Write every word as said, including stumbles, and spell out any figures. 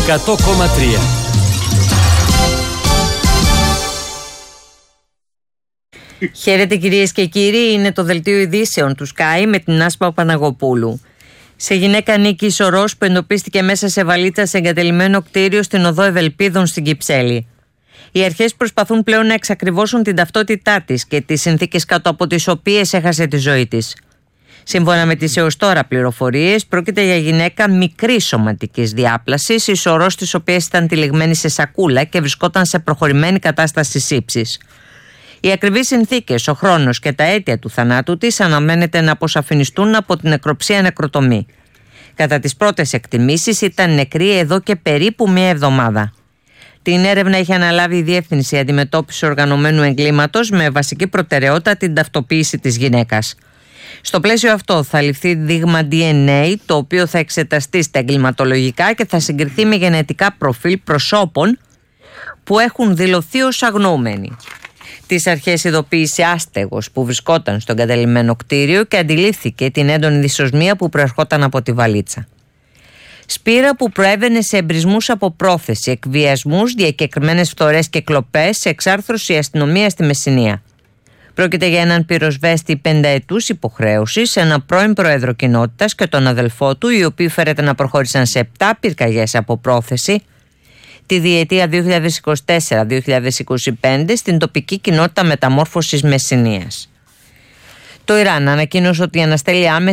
εκατό κόμμα τρία. Χαίρετε κυρίες και κύριοι, είναι το δελτίο ειδήσεων του Sky με την Άσπα Παναγοπούλου. Σε γυναίκα ανήκει η Σωρός που εντοπίστηκε μέσα σε βαλίτσα σε εγκατελειμμένο κτίριο στην οδό Ευελπίδων στην Κυψέλη. Οι αρχές προσπαθούν πλέον να εξακριβώσουν την ταυτότητά της και τις συνθήκες κάτω από τις οποίες έχασε τη ζωή της. Σύμφωνα με τις έως τώρα πληροφορίες, πρόκειται για γυναίκα μικρής σωματικής διάπλασης, η Σωρός της οποίας ήταν τυλιγμένη σε σακούλα και βρισκόταν σε προχωρημένη κατάσταση σύψης. Οι ακριβείς συνθήκες, ο χρόνος και τα αίτια του θανάτου της αναμένεται να αποσαφινιστούν από την νεκροψία νεκροτομή. Κατά τις πρώτες εκτιμήσεις ήταν νεκρή εδώ και περίπου μία εβδομάδα. Την έρευνα έχει αναλάβει η Διεύθυνση Αντιμετώπισης Οργανωμένου Εγκλήματος με βασική προτεραιότητα την ταυτοποίηση της γυναίκας. Στο πλαίσιο αυτό θα ληφθεί δείγμα ντι εν έι, το οποίο θα εξεταστεί στα εγκληματολογικά και θα συγκριθεί με γενετικά προφίλ προσώπων που έχουν δηλωθεί ως αγνοούμενοι. Τις αρχές ειδοποίησε άστεγος που βρισκόταν στο εγκαταλειμμένο κτίριο και αντιλήφθηκε την έντονη δυσοσμία που προερχόταν από τη βαλίτσα. Σπήρα που προέβαινε σε εμπρισμούς από πρόθεση, εκβιασμούς, διακεκριμένες φθορές και κλοπές, σε εξάρθρωση αστυνομία στη Μεσσηνία. Πρόκειται για έναν πυροσβέστη πενταετούς υποχρέωσης, έναν πρώην πρόεδρο κοινότητας και τον αδελφό του, οι οποίοι φέρεται να προχώρησαν σε επτά πυρκαγιές από πρόθεση τη διετία δύο χιλιάδες είκοσι τέσσερα με δύο χιλιάδες είκοσι πέντε στην τοπική κοινότητα μεταμόρφωσης Μεσσηνίας. Το Ιράν ανακοίνωσε ότι αναστέλει άμεσα